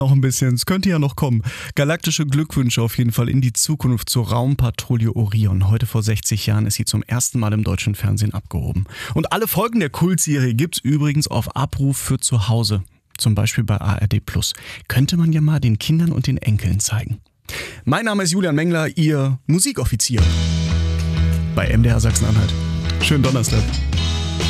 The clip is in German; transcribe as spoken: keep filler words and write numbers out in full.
Noch ein bisschen, es könnte ja noch kommen. Galaktische Glückwünsche auf jeden Fall in die Zukunft zur Raumpatrouille Orion. Heute vor sechzig Jahren ist sie zum ersten Mal im deutschen Fernsehen abgehoben. Und alle Folgen der Kultserie gibt's übrigens auf Abruf für zu Hause. Zum Beispiel bei A R D Plus. Könnte man ja mal den Kindern und den Enkeln zeigen. Mein Name ist Julian Mengler, Ihr Musikoffizier bei M D R Sachsen-Anhalt. Schönen Donnerstag.